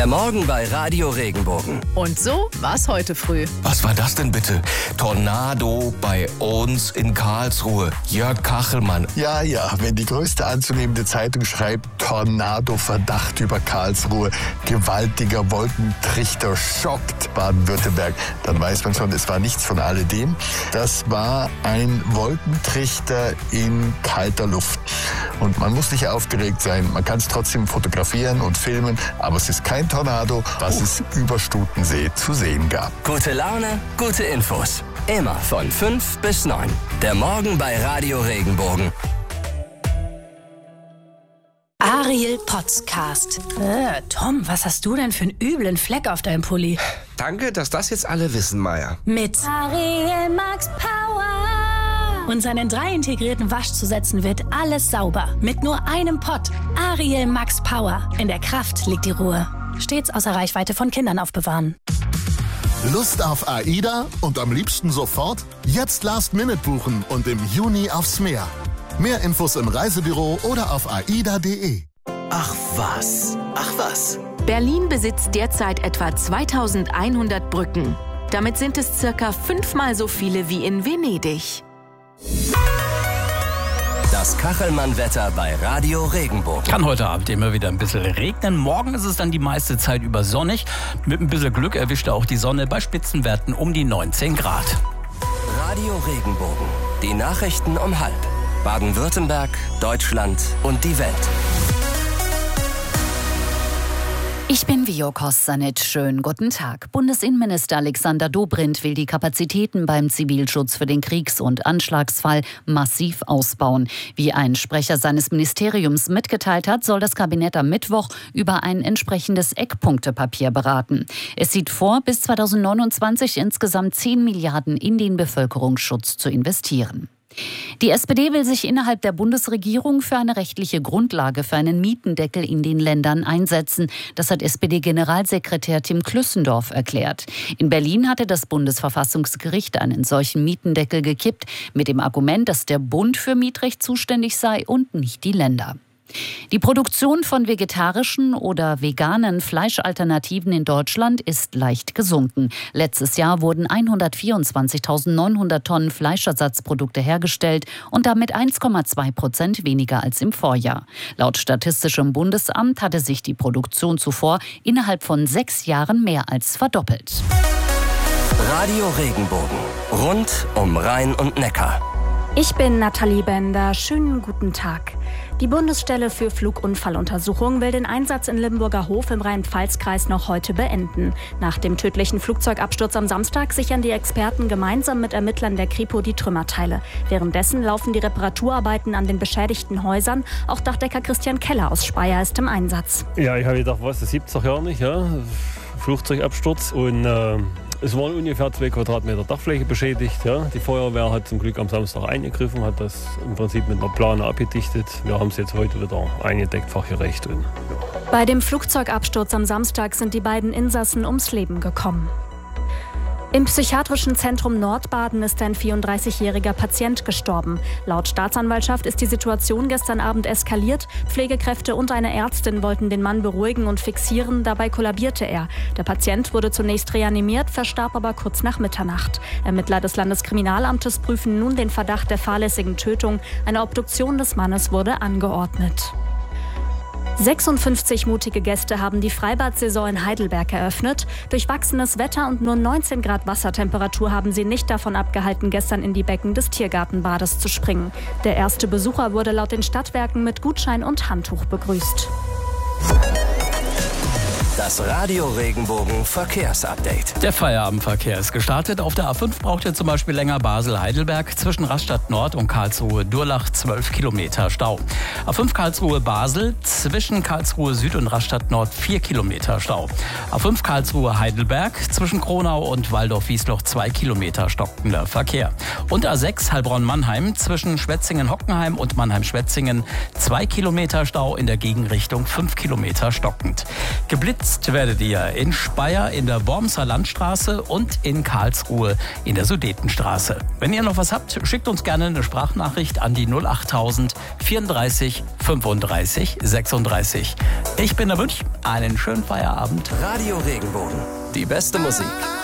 Der Morgen bei Radio Regenbogen. Und so war's heute früh. Was war das denn bitte? Tornado bei uns in Karlsruhe. Jörg Kachelmann. Ja, wenn die größte anzunehmende Zeitung schreibt, Tornado-Verdacht über Karlsruhe, gewaltiger Wolkentrichter schockt Baden-Württemberg, dann weiß man schon, es war nichts von alledem. Das war ein Wolkentrichter in kalter Luft. Und man muss nicht aufgeregt sein, man kann es trotzdem fotografieren und filmen, aber es ist kein Tornado, was es über Stutensee zu sehen gab. Gute Laune, gute Infos. Immer von 5 bis 9. Der Morgen bei Radio Regenbogen. Ariel Podcast. Tom, was hast du denn für einen üblen Fleck auf deinem Pulli? Danke, dass das jetzt alle wissen, Maya. Mit Ariel Max Power. Und seinen 3 integrierten Waschzusätzen wird alles sauber. Mit nur einem Pott. Ariel Max Power. In der Kraft liegt die Ruhe. Stets außer Reichweite von Kindern aufbewahren. Lust auf AIDA und am liebsten sofort? Jetzt Last Minute buchen und im Juni aufs Meer. Mehr Infos im Reisebüro oder auf aida.de. Ach was. Berlin besitzt derzeit etwa 2100 Brücken. Damit sind es circa 5-mal so viele wie in Venedig. Das Kachelmann-Wetter bei Radio Regenbogen. Kann heute Abend immer wieder ein bisschen regnen. Morgen ist es dann die meiste Zeit über sonnig. Mit ein bisschen Glück erwischt auch die Sonne bei Spitzenwerten um die 19 Grad. Radio Regenbogen. Die Nachrichten um 12:30. Baden-Württemberg, Deutschland und die Welt. Ich bin Vio Kossanitsch. Schönen guten Tag. Bundesinnenminister Alexander Dobrindt will die Kapazitäten beim Zivilschutz für den Kriegs- und Anschlagsfall massiv ausbauen. Wie ein Sprecher seines Ministeriums mitgeteilt hat, soll das Kabinett am Mittwoch über ein entsprechendes Eckpunktepapier beraten. Es sieht vor, bis 2029 insgesamt 10 Milliarden in den Bevölkerungsschutz zu investieren. Die SPD will sich innerhalb der Bundesregierung für eine rechtliche Grundlage für einen Mietendeckel in den Ländern einsetzen. Das hat SPD-Generalsekretär Tim Klüssendorf erklärt. In Berlin hatte das Bundesverfassungsgericht einen solchen Mietendeckel gekippt, mit dem Argument, dass der Bund für Mietrecht zuständig sei und nicht die Länder. Die Produktion von vegetarischen oder veganen Fleischalternativen in Deutschland ist leicht gesunken. Letztes Jahr wurden 124.900 Tonnen Fleischersatzprodukte hergestellt und damit 1,2% weniger als im Vorjahr. Laut Statistischem Bundesamt hatte sich die Produktion zuvor innerhalb von 6 Jahren mehr als verdoppelt. Radio Regenbogen. Rund um Rhein und Neckar. Ich bin Nathalie Bender. Schönen guten Tag. Die Bundesstelle für Flugunfalluntersuchung will den Einsatz in Limburger Hof im Rhein-Pfalz-Kreis noch heute beenden. Nach dem tödlichen Flugzeugabsturz am Samstag sichern die Experten gemeinsam mit Ermittlern der Kripo die Trümmerteile. Währenddessen laufen die Reparaturarbeiten an den beschädigten Häusern. Auch Dachdecker Christian Keller aus Speyer ist im Einsatz. Ja, ich habe gedacht, das gibt's doch gar nicht, ja? Flugzeugabsturz und es waren ungefähr 2 Quadratmeter Dachfläche beschädigt. Ja. Die Feuerwehr hat zum Glück am Samstag eingegriffen, hat das im Prinzip mit einer Plane abgedichtet. Wir haben es jetzt heute wieder eingedeckt, fachgerecht. Und, ja. Bei dem Flugzeugabsturz am Samstag sind die beiden Insassen ums Leben gekommen. Im psychiatrischen Zentrum Nordbaden ist ein 34-jähriger Patient gestorben. Laut Staatsanwaltschaft ist die Situation gestern Abend eskaliert. Pflegekräfte und eine Ärztin wollten den Mann beruhigen und fixieren. Dabei kollabierte er. Der Patient wurde zunächst reanimiert, verstarb aber kurz nach Mitternacht. Ermittler des Landeskriminalamtes prüfen nun den Verdacht der fahrlässigen Tötung. Eine Obduktion des Mannes wurde angeordnet. 56 mutige Gäste haben die Freibad-Saison in Heidelberg eröffnet. Durch wachsendes Wetter und nur 19 Grad Wassertemperatur haben sie nicht davon abgehalten, gestern in die Becken des Tiergartenbades zu springen. Der erste Besucher wurde laut den Stadtwerken mit Gutschein und Handtuch begrüßt. Das Radio Regenbogen Verkehrsupdate. Der Feierabendverkehr ist gestartet. Auf der A5 braucht ihr zum Beispiel länger Basel-Heidelberg. Zwischen Rastatt Nord und Karlsruhe-Durlach 12 Kilometer Stau. A5 Karlsruhe-Basel. Zwischen Karlsruhe Süd und Rastatt Nord 4 Kilometer Stau. A5 Karlsruhe-Heidelberg. Zwischen Kronau und Waldorf-Wiesloch 2 Kilometer stockender Verkehr. Und A6 Heilbronn-Mannheim. Zwischen Schwetzingen-Hockenheim und Mannheim-Schwetzingen 2 Kilometer Stau. In der Gegenrichtung 5 Kilometer stockend. Geblitzt werdet ihr in Speyer in der Wormser Landstraße und in Karlsruhe in der Sudetenstraße. Wenn ihr noch was habt, schickt uns gerne eine Sprachnachricht an die 08000 34 35 36. Ich bin der Münch. Einen schönen Feierabend. Radio Regenbogen. Die beste Musik.